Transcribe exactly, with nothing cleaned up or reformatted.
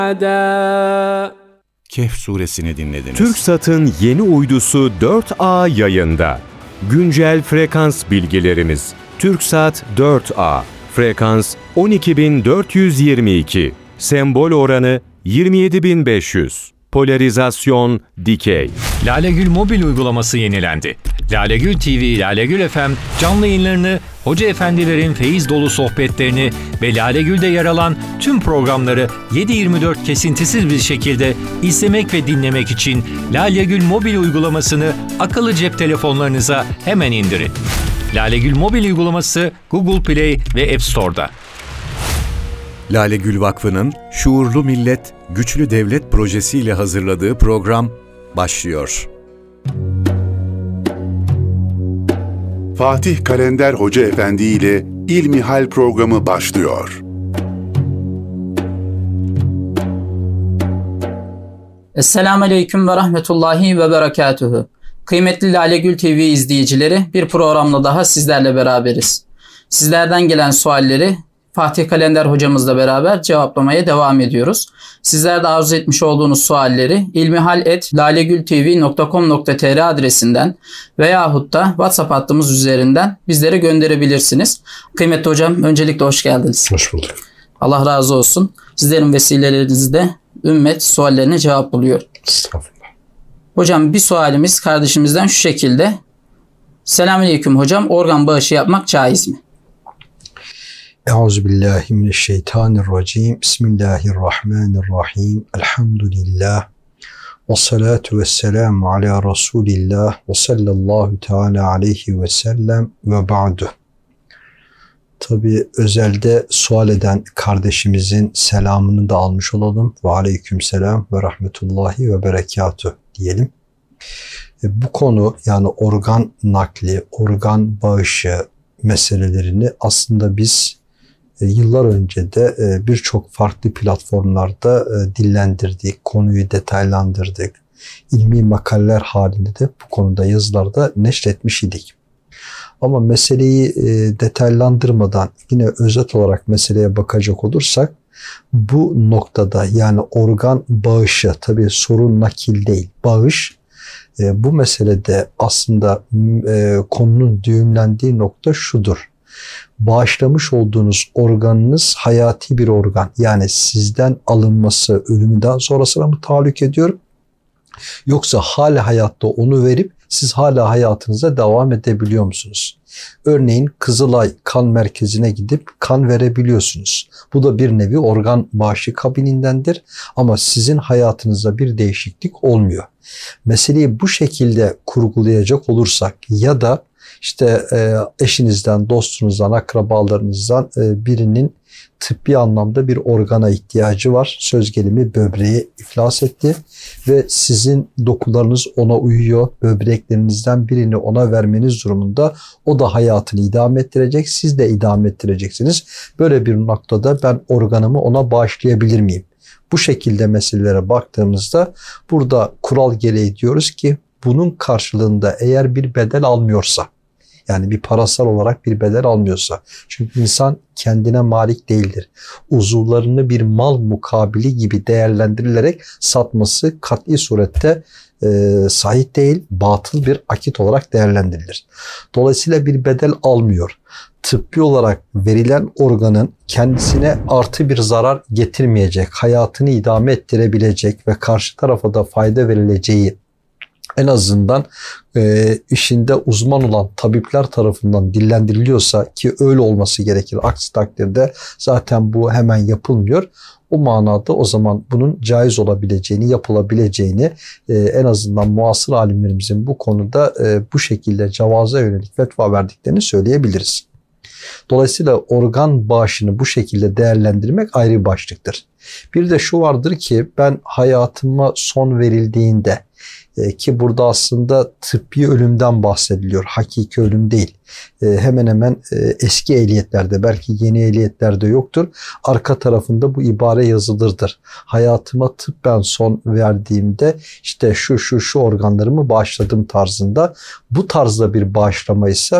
Kehf suresini dinlediniz. TürkSat'ın yeni uydusu dört A yayında. Güncel frekans bilgilerimiz. TürkSat dört A. Frekans on iki bin dört yüz yirmi iki. Sembol oranı yirmi yedi bin beş yüz. Polarizasyon dikey. Lalegül mobil uygulaması yenilendi. Lalegül T V, Lalegül F M canlı yayınlarını, hoca efendilerin feyiz dolu sohbetlerini ve Lalegül'de yer alan tüm programları yedi yirmi dört kesintisiz bir şekilde izlemek ve dinlemek için Lalegül mobil uygulamasını akıllı cep telefonlarınıza hemen indirin. Lalegül mobil uygulaması Google Play ve App Store'da. Lalegül Vakfı'nın Şuurlu Millet, Güçlü Devlet projesiyle hazırladığı program başlıyor. Fatih Kalender Hoca Efendi ile İlmihal programı başlıyor. Esselamu Aleyküm ve Rahmetullahi ve Berekatuhu. Kıymetli Lalegül T V izleyicileri, bir programla daha sizlerle beraberiz. Sizlerden gelen sualleri Fatih Kalender hocamızla beraber cevaplamaya devam ediyoruz. Sizler de arzu etmiş olduğunuz sualleri ilmihal et lalegültv nokta com nokta tr adresinden veyahut da WhatsApp hattımız üzerinden bizlere gönderebilirsiniz. Kıymetli hocam, öncelikle hoş geldiniz. Hoş bulduk. Allah razı olsun. Sizlerin vesilelerinizde ümmet suallerine cevap buluyor. Estağfurullah. Hocam, bir sualimiz kardeşimizden şu şekilde. Selamünaleyküm hocam, organ bağışı yapmak caiz mi? Euzubillahimineşşeytanirracim. Bismillahirrahmanirrahim. Elhamdülillah. Ve salatu ve selamu ala Resulillah ve sallallahu teala aleyhi ve sellem ve ba'du. Tabi özelde sual eden kardeşimizin selamını da almış olalım. Ve aleyküm selam ve rahmetullahi ve berekatuh diyelim. Bu konu, yani organ nakli, organ bağışı meselelerini aslında biz yıllar önce de birçok farklı platformlarda dillendirdik, konuyu detaylandırdık. İlmi makaleler halinde de bu konuda yazılarda neşretmiş idik. Ama meseleyi detaylandırmadan yine özet olarak meseleye bakacak olursak, bu noktada yani organ bağışı, tabii sorun nakil değil, bağış, bu meselede aslında konunun düğümlendiği nokta şudur. Bağışlamış olduğunuz organınız hayati bir organ. Yani sizden alınması ölümünden sonrasına mı tahallük ediyor? Yoksa hala hayatta onu verip siz hala hayatınıza devam edebiliyor musunuz? Örneğin Kızılay kan merkezine gidip kan verebiliyorsunuz. Bu da bir nevi organ bağışı kabilindendir ama sizin hayatınızda bir değişiklik olmuyor. Meseleyi bu şekilde kurgulayacak olursak ya da işte eşinizden, dostunuzdan, akrabalarınızdan birinin tıbbi anlamda bir organa ihtiyacı var. Söz gelimi böbreği iflas etti ve sizin dokularınız ona uyuyor. Böbreklerinizden birini ona vermeniz durumunda o da hayatını idame ettirecek. Siz de idame ettireceksiniz. Böyle bir noktada ben organımı ona bağışlayabilir miyim? Bu şekilde meselelere baktığımızda burada kural gereği diyoruz ki bunun karşılığında eğer bir bedel almıyorsa, yani bir parasal olarak bir bedel almıyorsa, çünkü insan kendine malik değildir. Uzuvlarını bir mal mukabili gibi değerlendirilerek satması kat'i surette e, sahih değil, batıl bir akit olarak değerlendirilir. Dolayısıyla bir bedel almıyor. Tıbbi olarak verilen organın kendisine artı bir zarar getirmeyecek, hayatını idame ettirebilecek ve karşı tarafa da fayda verileceği, en azından e, işinde uzman olan tabipler tarafından dillendiriliyorsa, ki öyle olması gerekir. Aksi takdirde zaten bu hemen yapılmıyor. O manada o zaman bunun caiz olabileceğini, yapılabileceğini e, en azından muasır alimlerimizin bu konuda e, bu şekilde cevaza yönelik fetva verdiklerini söyleyebiliriz. Dolayısıyla organ bağışını bu şekilde değerlendirmek ayrı bir başlıktır. Bir de şu vardır ki ben hayatıma son verildiğinde, ki burada aslında tıbbi ölümden bahsediliyor. Hakiki ölüm değil. Hemen hemen eski ehliyetlerde, belki yeni ehliyetlerde yoktur. Arka tarafında bu ibare yazılırdır. Hayatıma tıbben son verdiğimde işte şu şu şu organlarımı bağışladım tarzında. Bu tarzda bir bağışlama ise